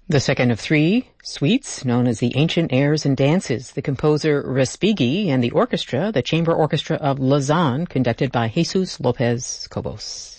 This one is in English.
The second of three suites, known as the Ancient Airs and Dances, the composer Respighi and the orchestra, the Chamber Orchestra of Lausanne, conducted by Jesus Lopez Cobos.